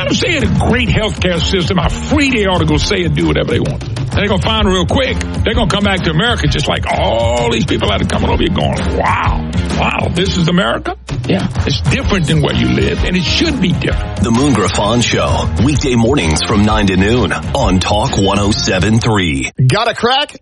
I'm saying a great healthcare system, how free they ought to go say and do whatever they want. They're going to find real quick, they're going to come back to America just like all these people that are coming over here going, wow, this is America? Yeah, it's different than where you live, and it should be different. The Moon Griffon Show, weekday mornings from 9 to noon on Talk 107.3. Got a crack?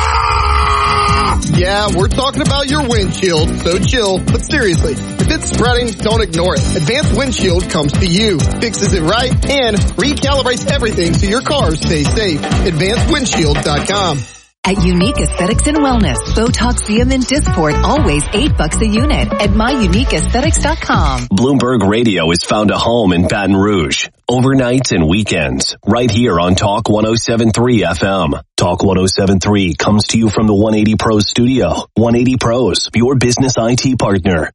Yeah, we're talking about your windshield, so chill. But seriously, if it's spreading, don't ignore it. Advanced Windshield comes to you, fixes it right, and recalibrates everything so your car stays safe. AdvancedWindshield.com. At Unique Aesthetics and Wellness, Botox, Xeomin, Dysport, always $8 a unit at myuniqueaesthetics.com. Bloomberg Radio has found a home in Baton Rouge. Overnights and weekends, right here on Talk 107.3 FM. Talk 107.3 comes to you from the 180 Pros studio. 180 Pros, your business IT partner.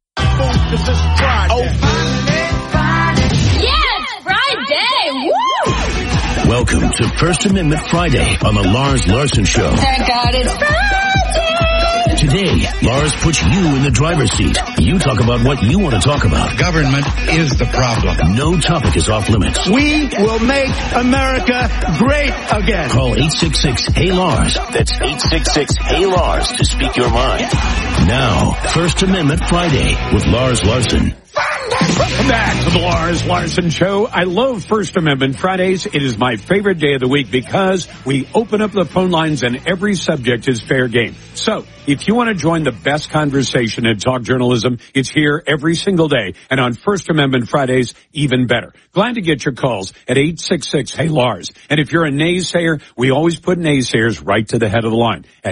Welcome to First Amendment Friday on the Lars Larson Show. Thank God it's Friday! Today, Lars puts you in the driver's seat. You talk about what you want to talk about. Government is the problem. No topic is off limits. We will make America great again. Call 866-HEY-LARS. That's 866-HEY-LARS to speak your mind. Now, First Amendment Friday with Lars Larson. Welcome back to the Lars Larson Show. I love First Amendment Fridays. It is my favorite day of the week because we open up the phone lines and every subject is fair game. So, if you want to join the best conversation in talk journalism, it's here every single day. And on First Amendment Fridays, even better. Glad to get your calls at 866-HEY-LARS. And if you're a naysayer, we always put naysayers right to the head of the line at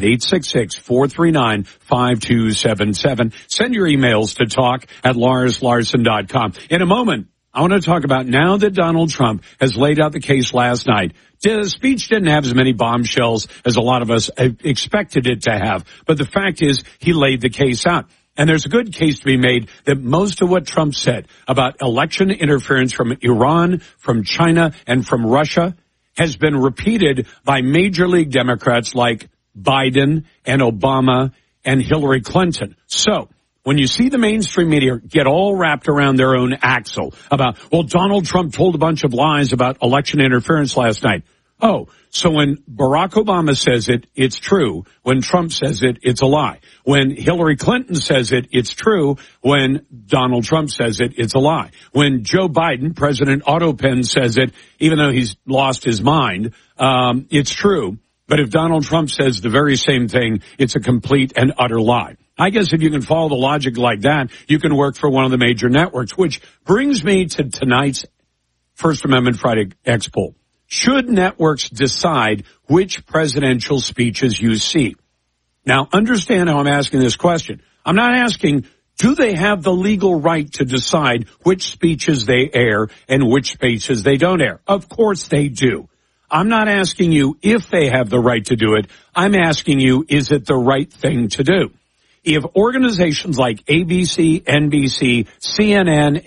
866-439-5277. Send your emails to talk@LarsLarson.com. In a moment, I want to talk about now that Donald Trump has laid out the case last night. The speech didn't have as many bombshells as a lot of us expected it to have. But the fact is, he laid the case out. And there's a good case to be made that most of what Trump said about election interference from Iran, from China, and from Russia has been repeated by major league Democrats like Biden and Obama and Hillary Clinton. So, when you see the mainstream media get all wrapped around their own axle about, well, Donald Trump told a bunch of lies about election interference last night. Oh, so when Barack Obama says it, it's true. When Trump says it, it's a lie. When Hillary Clinton says it, it's true. When Donald Trump says it, it's a lie. When Joe Biden, President Autopen, says it, even though he's lost his mind, it's true. But if Donald Trump says the very same thing, it's a complete and utter lie. I guess if you can follow the logic like that, you can work for one of the major networks, which brings me to tonight's First Amendment Friday X poll. Should networks decide which presidential speeches you see? Now, understand how I'm asking this question. I'm not asking, do they have the legal right to decide which speeches they air and which speeches they don't air? Of course they do. I'm not asking you if they have the right to do it. I'm asking you, is it the right thing to do? If organizations like ABC, NBC, CNN,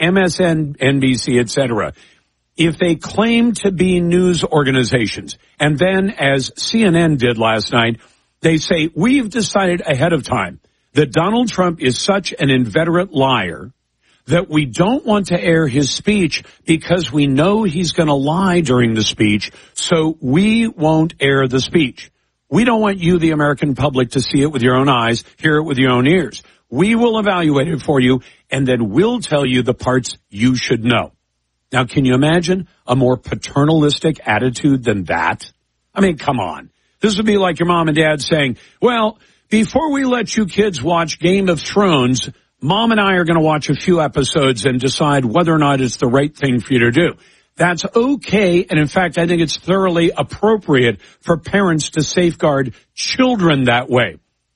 MSNBC, etc., if they claim to be news organizations, and then, as CNN did last night, they say, we've decided ahead of time that Donald Trump is such an inveterate liar that we don't want to air his speech because we know he's going to lie during the speech, so we won't air the speech. We don't want you, the American public, to see it with your own eyes, hear it with your own ears. We will evaluate it for you, and then we'll tell you the parts you should know. Now, can you imagine a more paternalistic attitude than that? I mean, come on. This would be like your mom and dad saying, well, before we let you kids watch Game of Thrones, Mom and I are going to watch a few episodes and decide whether or not it's the right thing for you to do. That's okay, and in fact, I think it's thoroughly appropriate for parents to safeguard children that way.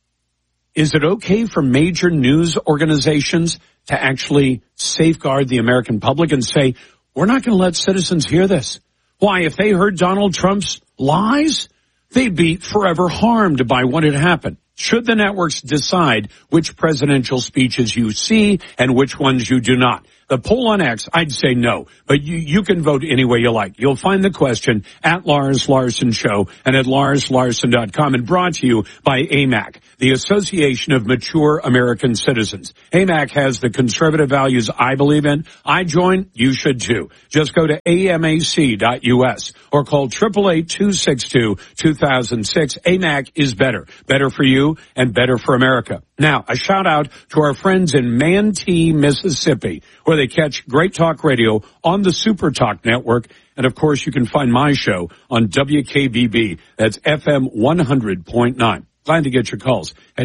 Is it okay for major news organizations to actually safeguard the American public and say, we're not going to let citizens hear this? Why, if they heard Donald Trump's lies, they'd be forever harmed by what had happened. Should the networks decide which presidential speeches you see and which ones you do not? The poll on X, I'd say no, but you can vote any way you like. You'll find the question at Lars Larson Show and at LarsLarson.com, and brought to you by AMAC. the Association of Mature American Citizens. AMAC has the conservative values I believe in. I join. You should too. Just go to amac.us or call 888-262-2006. AMAC is better. Better for you and better for America. Now, a shout out to our friends in Manatee, Mississippi, where they catch Great Talk Radio on the Super Talk Network. And of course, you can find my show on WKBB. That's FM 100.9. Glad to get your calls at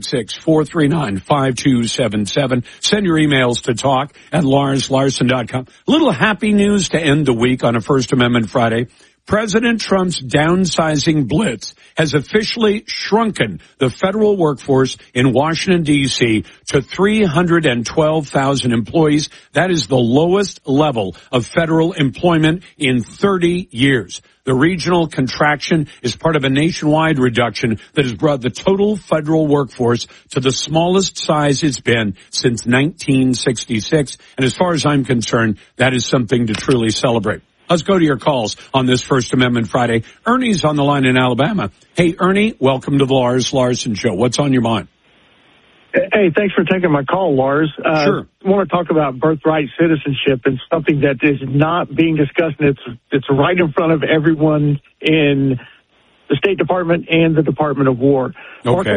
866-439-5277. Send your emails to talk@LarsLarson.com. A little happy news to end the week on a First Amendment Friday. President Trump's downsizing blitz has officially shrunken the federal workforce in Washington, D.C. to 312,000 employees. That is the lowest level of federal employment in 30 years. The regional contraction is part of a nationwide reduction that has brought the total federal workforce to the smallest size it's been since 1966. And as far as I'm concerned, that is something to truly celebrate. Let's go to your calls on this First Amendment Friday. Ernie's on the line in Alabama. Hey, Ernie, welcome to the Lars Larson Show. What's on your mind? Hey, thanks for taking my call, Lars. Sure. I want to talk about birthright citizenship and something that is not being discussed, and it's right in front of everyone in the State Department and the Department of War. Okay.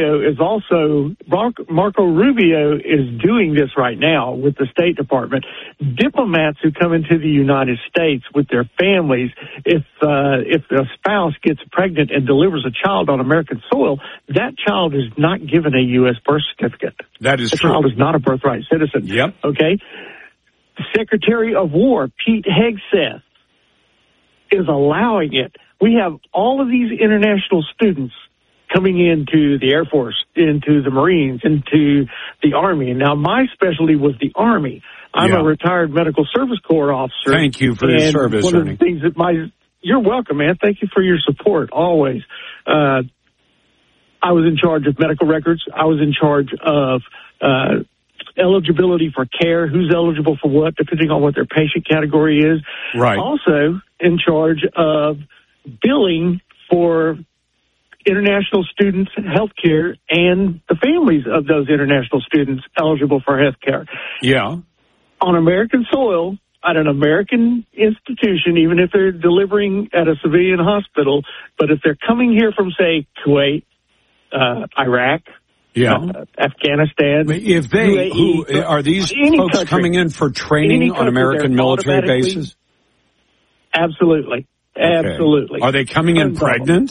Marco Rubio is doing this right now with the State Department. Diplomats who come into the United States with their families, if a spouse gets pregnant and delivers a child on American soil, that child is not given a U.S. birth certificate. That is true. true. The child is not a birthright citizen. Yep. Okay? Secretary of War, Pete Hegseth, is allowing it. We have all of these international students coming into the Air Force, into the Marines, into the Army. And now my specialty was the Army. I'm a retired Medical Service Corps officer. Thank you for your service, one Ernie. of the things that you're welcome, man. Thank you for your support, always. I was in charge of medical records. I was in charge of eligibility for care, who's eligible for what, depending on what their patient category is. Right. Also in charge of billing for international students' health care and the families of those international students eligible for health care. Yeah. On American soil, at an American institution, even if they're delivering at a civilian hospital, but if they're coming here from, say, Kuwait, Iraq, Afghanistan. If they, UAE, are these folks country, coming in for training on American military bases? Absolutely. Okay. Absolutely. Are they coming in pregnant?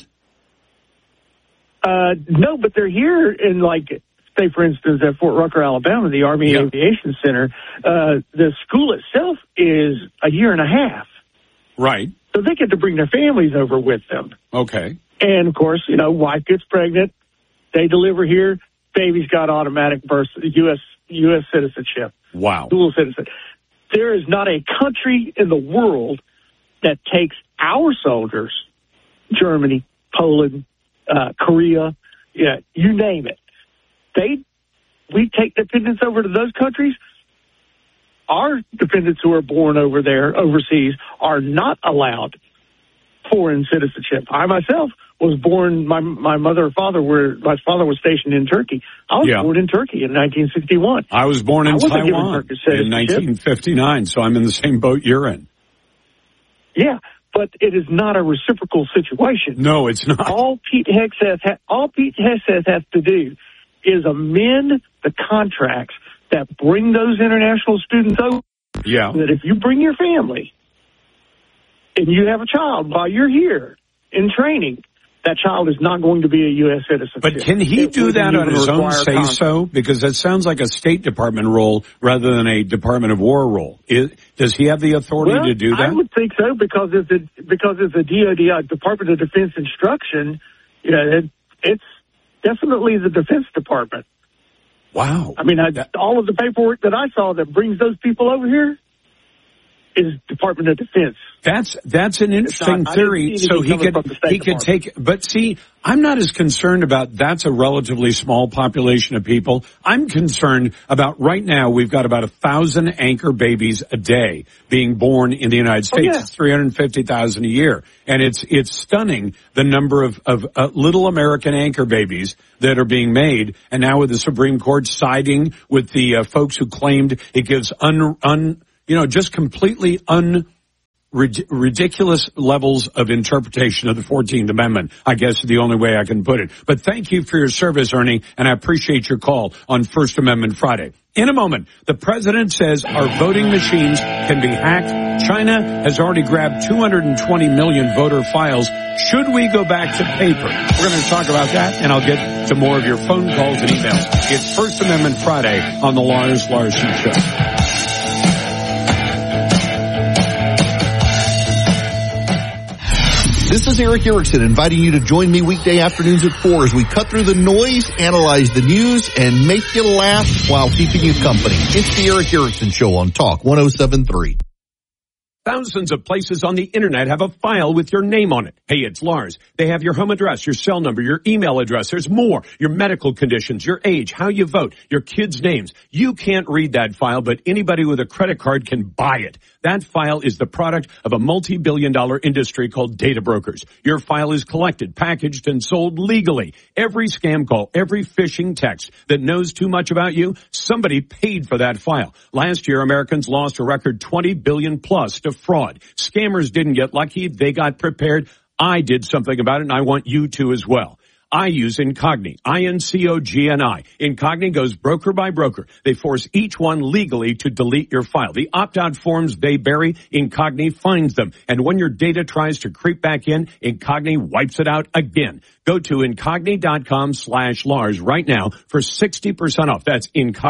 No, but they're here in, like, say, for instance, at Fort Rucker, Alabama, the Army Aviation Center. The school itself is a year and a half. Right. So they get to bring their families over with them. Okay. And, of course, wife gets pregnant. They deliver here. Baby's got automatic birth, U.S. citizenship. Wow. Dual citizen. There is not a country in the world that takes our soldiers, Germany, Poland, Korea, you name it. We take dependents over to those countries. Our dependents who are born over there, overseas, are not allowed foreign citizenship. I myself was born, my mother and father my father was stationed in Turkey. I was born in Turkey in 1961. I was born in Taiwan in 1959, so I'm in the same boat you're in. Yeah, but it is not a reciprocal situation. No, it's not. All Pete Hegseth has to do is amend the contracts that bring those international students over. Yeah. So that if you bring your family and you have a child while you're here in training, that child is not going to be a U.S. citizen. But can he do that on his own say-so? Because that sounds like a State Department role rather than a Department of War role. Does he have the authority to do that? I would think so, because it's a DoD, Department of Defense instruction. It's definitely the Defense Department. Wow. I mean, all of the paperwork that I saw that brings those people over here, is Department of Defense. That's an interesting theory. So he could take, but see, I'm not as concerned about that's a relatively small population of people. I'm concerned about right now we've got about 1,000 anchor babies a day being born in the United States. Oh, yeah. It's 350,000 a year. And it's stunning the number of little American anchor babies that are being made. And now with the Supreme Court siding with the folks who claimed it gives just completely ridiculous levels of interpretation of the 14th Amendment, I guess is the only way I can put it. But thank you for your service, Ernie, and I appreciate your call on First Amendment Friday. In a moment, the president says our voting machines can be hacked. China has already grabbed 220 million voter files. Should we go back to paper? We're going to talk about that, and I'll get to more of your phone calls and emails. It's First Amendment Friday on the Lars Larson Show. This is Eric Erickson inviting you to join me weekday afternoons at 4 as we cut through the noise, analyze the news, and make you laugh while keeping you company. It's the Eric Erickson Show on Talk 107.3. Thousands of places on the internet have a file with your name on it. Hey, it's Lars. They have your home address, your cell number, your email address. There's more. Your medical conditions, your age, how you vote, your kids' names. You can't read that file, but anybody with a credit card can buy it. That file is the product of a multi-billion-dollar industry called data brokers. Your file is collected, packaged, and sold legally. Every scam call, every phishing text that knows too much about you, somebody paid for that file. Last year, Americans lost a record $20 billion plus to fraud. Scammers didn't get lucky. They got prepared. I did something about it, and I want you to as well. I use Incogni, I-N-C-O-G-N-I. Incogni goes broker by broker. They force each one legally to delete your file. The opt-out forms they bury, Incogni finds them. And when your data tries to creep back in, Incogni wipes it out again. Go to Incogni.com/Lars right now for 60% off. That's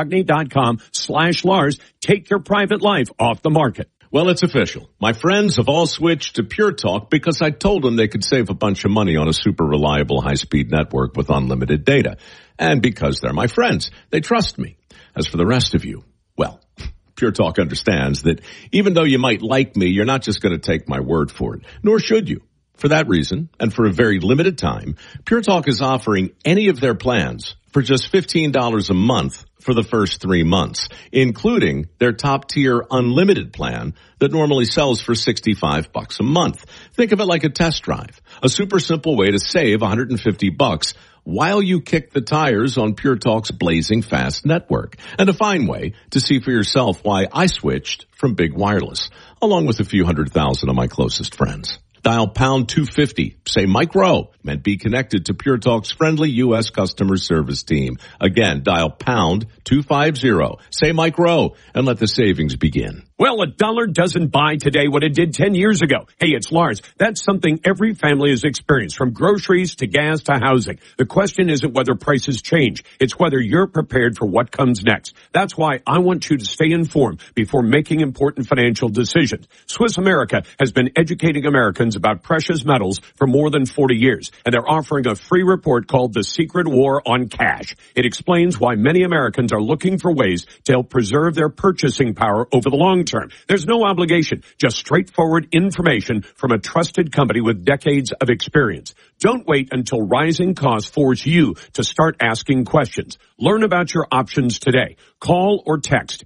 Incogni.com/Lars. Take your private life off the market. Well, it's official. My friends have all switched to Pure Talk because I told them they could save a bunch of money on a super reliable high-speed network with unlimited data. And because they're my friends, they trust me. As for the rest of you, well, Pure Talk understands that even though you might like me, you're not just going to take my word for it, nor should you. For that reason, and for a very limited time, Pure Talk is offering any of their plans for just $15 a month for the first 3 months, including their top-tier unlimited plan that normally sells for $65 a month. Think of it like a test drive, a super simple way to save $150 while you kick the tires on Pure Talk's blazing fast network, and a fine way to see for yourself why I switched from big wireless, along with a few 100,000 of my closest friends. Dial pound 250, say Mike Rowe, and be connected to Pure Talk's friendly U.S. customer service team. Again, dial pound 250, say Mike Rowe, and let the savings begin. Well, $1 doesn't buy today what it did 10 years ago. Hey, it's Lars. That's something every family has experienced, from groceries to gas to housing. The question isn't whether prices change. It's whether you're prepared for what comes next. That's why I want you to stay informed before making important financial decisions. Swiss America has been educating Americans about precious metals for more than 40 years, and they're offering a free report called The Secret War on Cash. It explains why many Americans are looking for ways to help preserve their purchasing power over the long term. There's no obligation, just straightforward information from a trusted company with decades of experience. Don't wait until rising costs force you to start asking questions. Learn about your options today. Call or text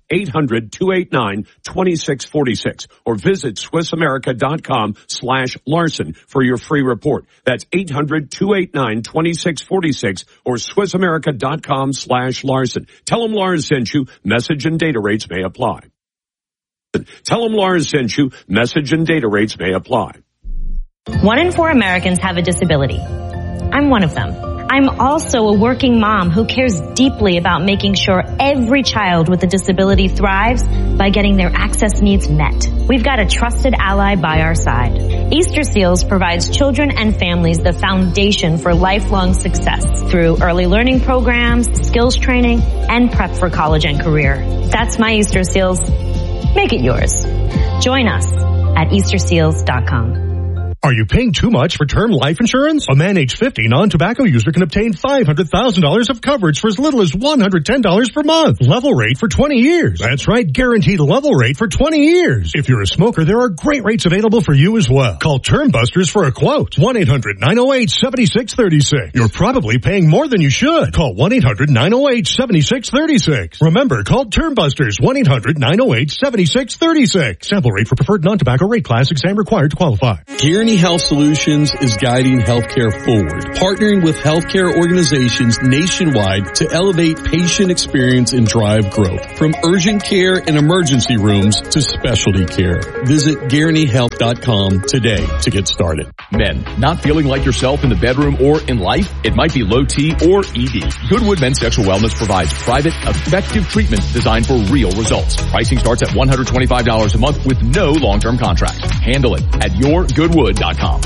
800-289-2646 or visit SwissAmerica.com/Larson for your free report. That's 800-289-2646 or SwissAmerica.com/Larson. Tell them Lars sent you. Message and data rates may apply. Tell them Lars sent you. Message and data rates may apply. 1 in 4 Americans have a disability. I'm one of them. I'm also a working mom who cares deeply about making sure every child with a disability thrives by getting their access needs met. We've got a trusted ally by our side. Easter Seals provides children and families the foundation for lifelong success through early learning programs, skills training, and prep for college and career. That's my Easter Seals. Make it yours. Join us at EasterSeals.com. Are you paying too much for term life insurance? A man age 50 non-tobacco user can obtain $500,000 of coverage for as little as $110 per month. Level rate for 20 years. That's right, guaranteed level rate for 20 years. If you're a smoker, there are great rates available for you as well. Call Term Busters for a quote. 1-800-908-7636. You're probably paying more than you should. Call 1-800-908-7636. Remember, call Term Busters. 1-800-908-7636. Sample rate for preferred non-tobacco rate class. Exam required to qualify. Guarantee Health Solutions is guiding healthcare forward, partnering with healthcare organizations nationwide to elevate patient experience and drive growth. From urgent care and emergency rooms to specialty care. Visit GuaranteeHealth.com today to get started. Men, not feeling like yourself in the bedroom or in life? It might be low T or ED. Goodwood Men's Sexual Wellness provides private, effective treatment designed for real results. Pricing starts at $125 a month with no long-term contract. Handle it at yourgoodwood.com.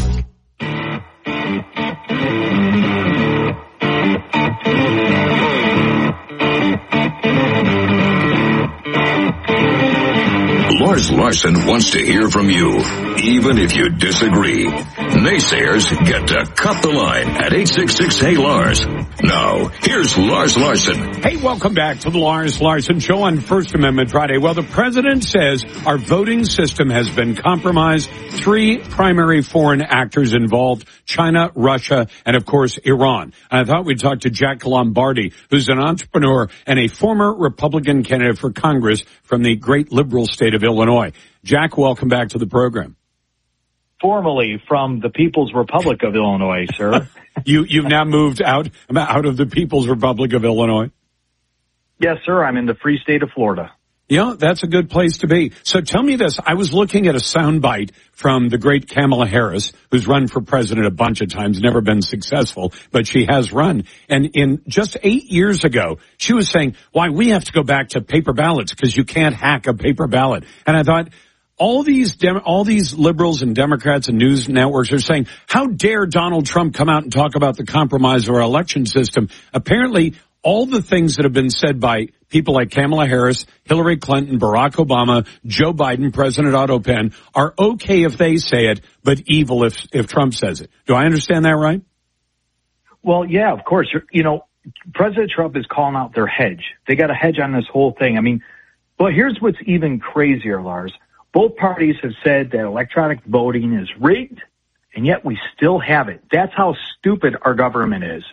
Lars Larson wants to hear from you, even if you disagree. Naysayers get to cut the line at 866-HEY-LARS. Now, here's Lars Larson. Hey, welcome back to the Lars Larson Show on First Amendment Friday. Well, the president says our voting system has been compromised. 3 primary foreign actors involved: China, Russia, and, of course, Iran. And I thought we'd talk to Jack Lombardi, who's an entrepreneur and a former Republican candidate for Congress from the great liberal state of Illinois. Jack, welcome back to the program. Formerly from the People's Republic of Illinois, sir. You've now moved out of the People's Republic of Illinois? Yes, sir. I'm in the free state of Florida. Yeah, that's a good place to be. So tell me this. I was looking at a soundbite from the great Kamala Harris, who's run for president a bunch of times, never been successful, but she has run. And in just 8 years ago, she was saying, why, we have to go back to paper ballots because you can't hack a paper ballot. And I thought, all these liberals and Democrats and news networks are saying, how dare Donald Trump come out and talk about the compromise of our election system? Apparently, all the things that have been said by people like Kamala Harris, Hillary Clinton, Barack Obama, Joe Biden, President Otto Penn are okay if they say it, but evil if Trump says it. Do I understand that right? Well, yeah, of course. You know, President Trump is calling out their hedge. They got a hedge on this whole thing. I mean, but here's what's even crazier, Lars. Both parties have said that electronic voting is rigged, and yet we still have it. That's how stupid our government is.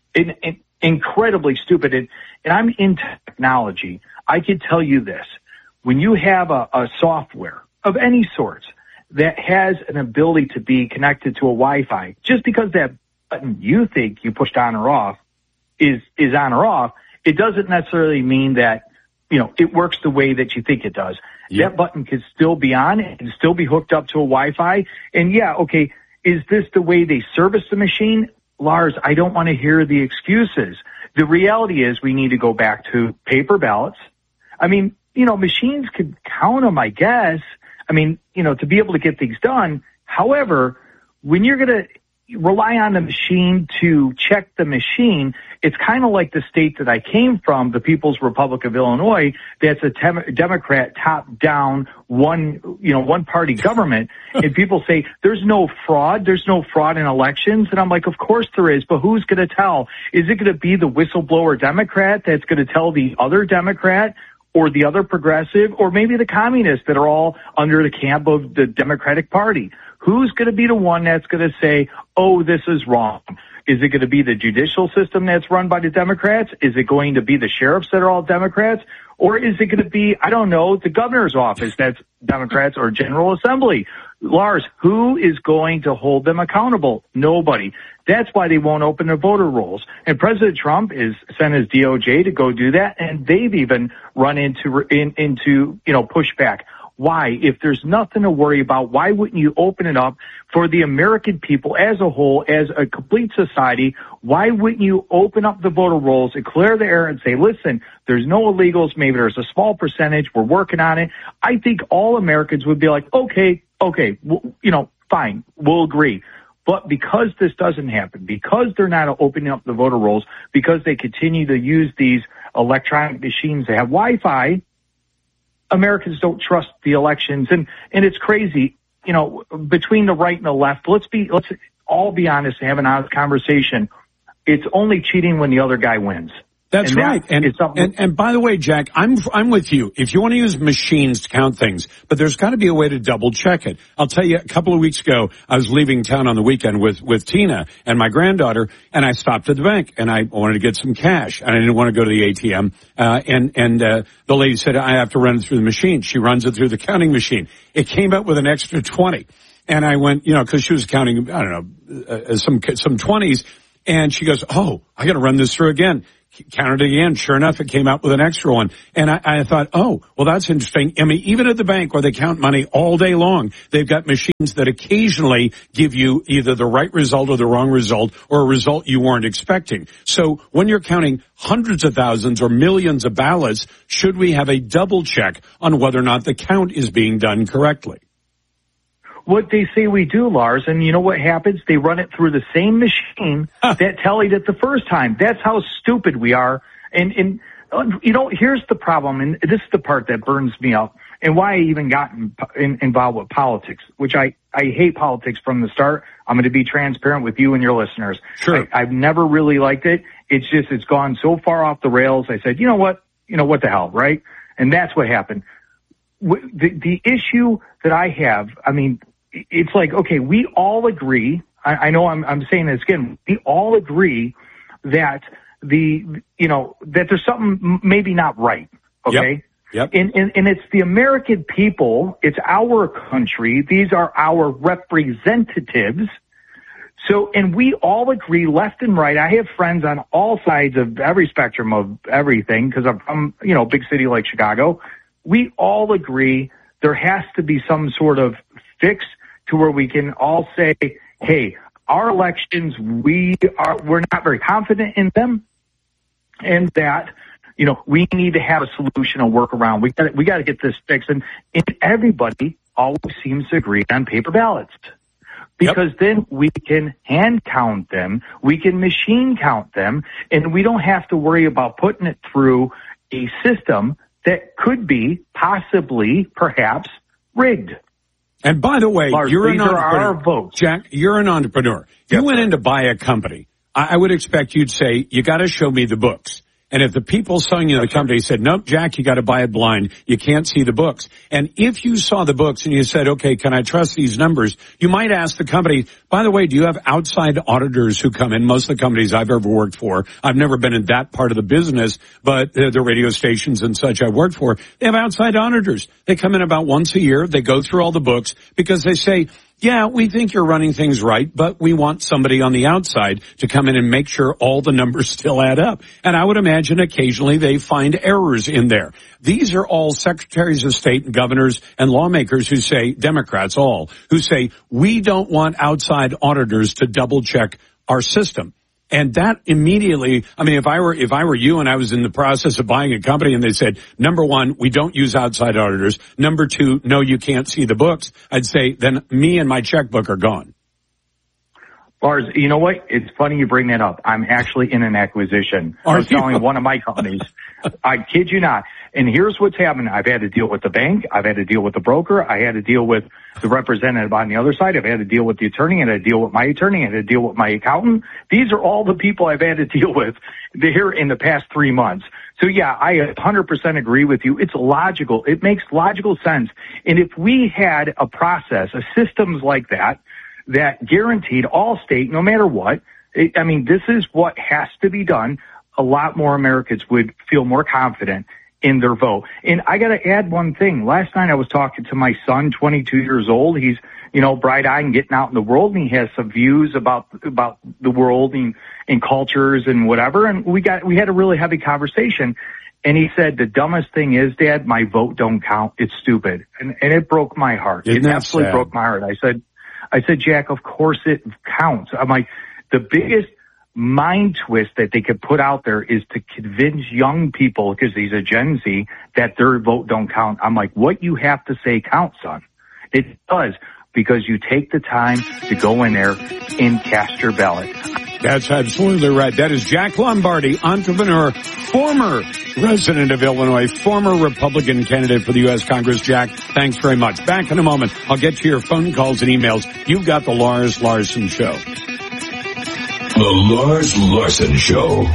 Incredibly stupid. And I'm in technology. I could tell you this. When you have a software of any sort that has an ability to be connected to a Wi-Fi, just because that button you think you pushed on or off is on or off, it doesn't necessarily mean that, you know, it works the way that you think it does. Yep. That button could still be on and still be hooked up to a Wi-Fi. And yeah, okay, is this the way they service the machine? Lars, I don't want to hear the excuses. The reality is we need to go back to paper ballots. I mean, you know, machines could count them, I guess. I mean, you know, to be able to get things done. However, when you're going to rely on the machine to check the machine, it's kind of like the state that I came from, the People's Republic of Illinois, that's a Democrat top-down one party government. And people say there's no fraud in elections. And I'm like, of course there is, but who's going to tell? Is it going to be the whistleblower Democrat that's going to tell the other Democrat or the other progressive, or maybe the communists that are all under the camp of the Democratic Party? Who's going to be the one that's going to say, oh, this is wrong? Is it going to be the judicial system that's run by the Democrats? Is it going to be the sheriffs that are all Democrats? Or is it going to be, I don't know, the governor's office that's Democrats or General Assembly? Lars, who is going to hold them accountable? Nobody. That's why they won't open their voter rolls. And President Trump is sent his DOJ to go do that, and they've even run into pushback. Why? If there's nothing to worry about, why wouldn't you open it up for the American people as a whole, as a complete society? Why wouldn't you open up the voter rolls and clear the air and say, listen, there's no illegals, maybe there's a small percentage, we're working on it. I think all Americans would be like, okay, fine, we'll agree. But because this doesn't happen, because they're not opening up the voter rolls, because they continue to use these electronic machines that have Wi-Fi, Americans don't trust the elections. And it's crazy. between the right and the left, let's all be honest and have an honest conversation. It's only cheating when the other guy wins. That's right. And by the way, Jack, I'm with you. If you want to use machines to count things, but there's got to be a way to double check it. I'll tell you, a couple of weeks ago, I was leaving town on the weekend with Tina and my granddaughter, and I stopped at the bank and I wanted to get some cash and I didn't want to go to the ATM. And the lady said, I have to run it through the machine. She runs it through the counting machine. It came up with an extra 20. And I went, cause she was counting, I don't know, some 20s. And she goes, oh, I got to run this through again. Counted it again. Sure enough, it came out with an extra one. And I thought, oh, well, that's interesting. I mean, even at the bank where they count money all day long, they've got machines that occasionally give you either the right result or the wrong result or a result you weren't expecting. So when you're counting hundreds of thousands or millions of ballots, should we have a double check on whether or not the count is being done correctly? What they say we do, Lars, and you know what happens? They run it through the same machine that tallied it the first time. That's how stupid we are. And here's the problem, and this is the part that burns me up, and why I even got involved with politics, which I hate politics from the start. I'm going to be transparent with you and your listeners. Sure. I've never really liked it. It's gone so far off the rails. I said, you know what the hell, right? And that's what happened. The issue that I have, I mean, it's like, okay, we all agree. I know I'm saying this again. We all agree that that there's something maybe not right. Okay. Yep. And it's the American people. It's our country. These are our representatives. So, and we all agree left and right. I have friends on all sides of every spectrum of everything because I'm from, big city like Chicago. We all agree there has to be some sort of fix to where we can all say, hey, our elections, we're not very confident in them, and that, we need to have a solution, a workaround. We got to get this fixed. And everybody always seems to agree on paper ballots because then we can hand count them, we can machine count them, and we don't have to worry about putting it through a system that could be possibly, perhaps, rigged. And by the way, Lars, you're an entrepreneur. Our votes. Jack, you're an entrepreneur. You went in to buy a company. I would expect you'd say, you got to show me the books. And if the people selling you the company said, nope, Jack, you got to buy it blind. You can't see the books. And if you saw the books and you said, okay, can I trust these numbers? You might ask the company, by the way, do you have outside auditors who come in? Most of the companies I've ever worked for, I've never been in that part of the business, but the radio stations and such I worked for, they have outside auditors. They come in about once a year. They go through all the books because they say, yeah, we think you're running things right, but we want somebody on the outside to come in and make sure all the numbers still add up. And I would imagine occasionally they find errors in there. These are all secretaries of state and governors and lawmakers who say, Democrats all, who say, we don't want outside auditors to double check our system. And that immediately, I mean, if I were you and I was in the process of buying a company and they said, number one, we don't use outside auditors. Number two, no, you can't see the books. I'd say then me and my checkbook are gone. Lars, you know what? It's funny you bring that up. I'm actually in an acquisition. I was selling one of my companies. I kid you not. And here's what's happened. I've had to deal with the bank. I've had to deal with the broker. I had to deal with the representative on the other side. I've had to deal with the attorney. I had to deal with my attorney. I had to deal with my accountant. These are all the people I've had to deal with here in the past 3 months. So yeah, I 100% agree with you. It's logical. It makes logical sense. And if we had a process, a systems like that guaranteed all state, no matter what, I mean, this is what has to be done. A lot more Americans would feel more confident in their vote. And I got to add one thing. Last night I was talking to my son, 22 years old. He's, bright-eyed and getting out in the world, and he has some views about the world and cultures and whatever. And we had a really heavy conversation. And he said, the dumbest thing is, Dad, my vote don't count. It's stupid. And it broke my heart. It absolutely broke my heart. I said, Jack, of course it counts. I'm like, the biggest mind twist that they could put out there is to convince young people, because he's a Gen Z, that their vote don't count. I'm like, what you have to say counts, son. It does, because you take the time to go in there and cast your ballot. That's absolutely right. That is Jack Lombardi, entrepreneur, former resident of Illinois, former Republican candidate for the U.S. Congress. Jack, thanks very much. Back in a moment. I'll get to your phone calls and emails. You've got the Lars Larson Show. The Lars Larson Show.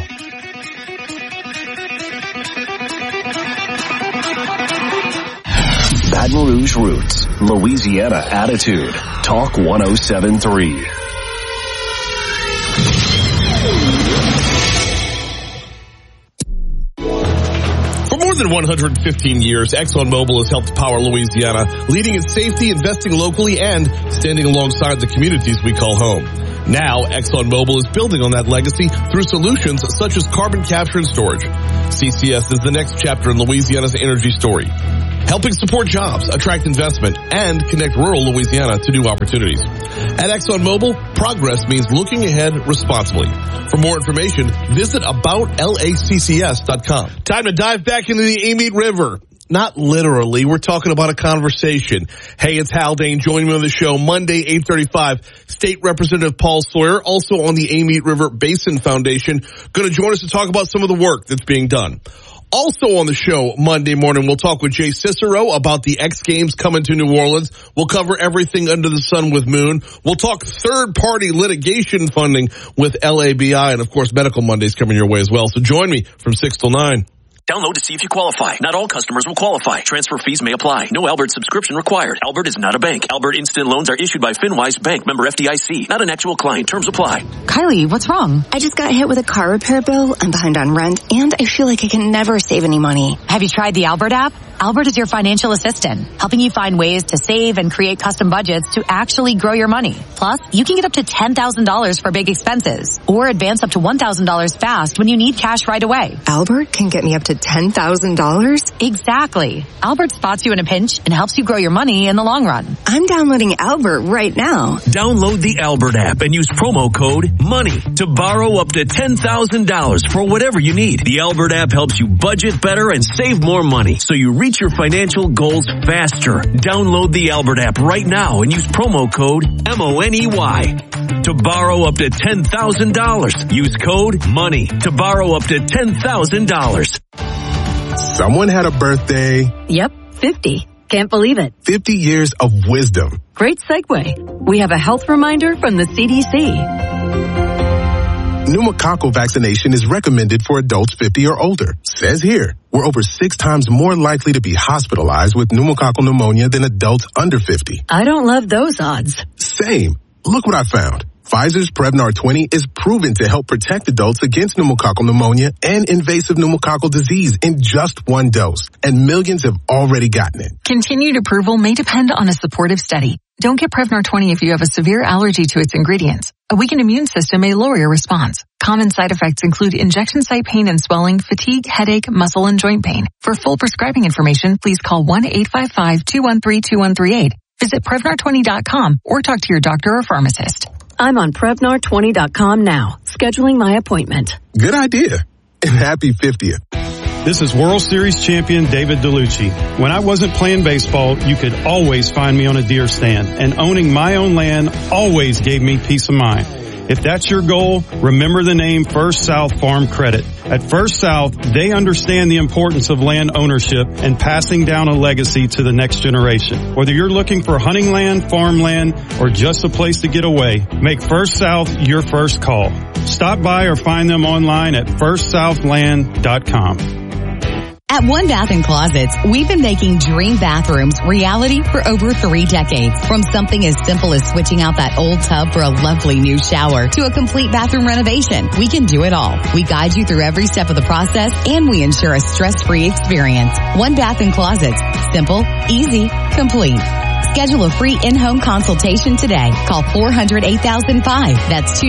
Baton Rouge roots, Louisiana attitude. Talk 107.3. For more than 115 years, ExxonMobil has helped power Louisiana, leading in safety, investing locally, and standing alongside the communities we call home. Now, ExxonMobil is building on that legacy through solutions such as carbon capture and storage. CCS is the next chapter in Louisiana's energy story, helping support jobs, attract investment, and connect rural Louisiana to new opportunities. At ExxonMobil, progress means looking ahead responsibly. For more information, visit aboutlaccs.com. Time to dive back into the Amite River. Not literally. We're talking about a conversation. Hey, it's Haldane. Joining me on the show Monday, 8:35. State Representative Paul Sawyer, also on the Amite River Basin Foundation, going to join us to talk about some of the work that's being done. Also on the show Monday morning, we'll talk with Jay Cicero about the X Games coming to New Orleans. We'll cover everything under the sun with Moon. We'll talk third-party litigation funding with LABI, and of course, Medical Monday's coming your way as well. So join me from 6 till 9. Download to see if you qualify. Not all customers will qualify. Transfer fees may apply. No Albert subscription required. Albert is not a bank. Albert Instant Loans are issued by FinWise Bank, member FDIC. Not an actual client. Terms apply. Kylie, what's wrong? I just got hit with a car repair bill. I'm behind on rent, and I feel like I can never save any money. Have you tried the Albert app? Albert is your financial assistant, helping you find ways to save and create custom budgets to actually grow your money. Plus, you can get up to $10,000 for big expenses, or advance up to $1,000 fast when you need cash right away. Albert can get me up to $10,000? Exactly. Albert spots you in a pinch and helps you grow your money in the long run. I'm downloading Albert right now. Download the Albert app and use promo code MONEY to borrow up to $10,000 for whatever you need. The Albert app helps you budget better and save more money, so you reach your financial goals faster. Download the Albert app right now and use promo code MONEY to borrow up to $10,000. Use code MONEY to borrow up to $10,000. Someone had a birthday. Yep, 50. Can't believe it. 50 years of wisdom. Great segue. We have a health reminder from the CDC. Pneumococcal vaccination is recommended for adults 50 or older. Says here, we're over 6 times more likely to be hospitalized with pneumococcal pneumonia than adults under 50. I don't love those odds. Same. Look what I found. Pfizer's Prevnar 20 is proven to help protect adults against pneumococcal pneumonia and invasive pneumococcal disease in just 1 dose. And millions have already gotten it. Continued approval may depend on a supportive study. Don't get Prevnar 20 if you have a severe allergy to its ingredients. A weakened immune system may lower your response. Common side effects include injection site pain and swelling, fatigue, headache, muscle, and joint pain. For full prescribing information, please call 1-855-213-2138. Visit Prevnar20.com or talk to your doctor or pharmacist. I'm on Prevnar20.com now, scheduling my appointment. Good idea. And happy 50th. This is World Series champion David DeLucci. When I wasn't playing baseball, you could always find me on a deer stand, and owning my own land always gave me peace of mind. If that's your goal, remember the name First South Farm Credit. At First South, they understand the importance of land ownership and passing down a legacy to the next generation. Whether you're looking for hunting land, farmland, or just a place to get away, make First South your first call. Stop by or find them online at firstsouthland.com. At One Bath & Closets, we've been making dream bathrooms reality for over 3 decades. From something as simple as switching out that old tub for a lovely new shower to a complete bathroom renovation, we can do it all. We guide you through every step of the process, and we ensure a stress-free experience. One Bath & Closets. Simple, easy, complete. Schedule a free in-home consultation today. Call 400-8005. That's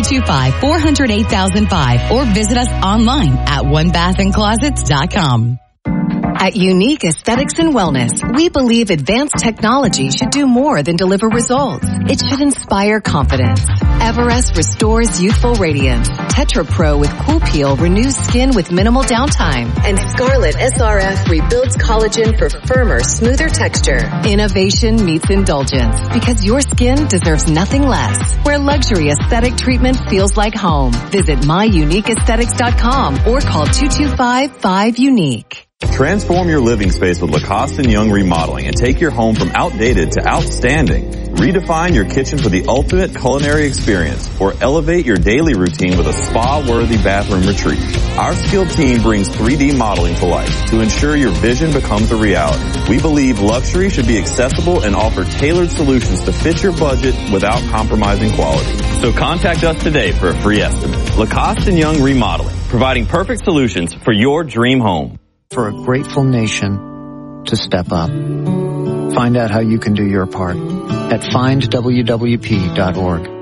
225-400-8005. Or visit us online at onebathandclosets.com. At Unique Aesthetics and Wellness, we believe advanced technology should do more than deliver results. It should inspire confidence. Everest restores youthful radiance. Tetra Pro with Cool Peel renews skin with minimal downtime. And Scarlet SRF rebuilds collagen for firmer, smoother texture. Innovation meets indulgence because your skin deserves nothing less. Where luxury aesthetic treatment feels like home. Visit myuniqueaesthetics.com or call 225-5UNIQUE. Transform your living space with Lacoste & Young Remodeling and take your home from outdated to outstanding. Redefine your kitchen for the ultimate culinary experience or elevate your daily routine with a spa-worthy bathroom retreat. Our skilled team brings 3D modeling to life to ensure your vision becomes a reality. We believe luxury should be accessible and offer tailored solutions to fit your budget without compromising quality. So contact us today for a free estimate. Lacoste & Young Remodeling, providing perfect solutions for your dream home. For a grateful nation to step up. Find out how you can do your part at findwwp.org.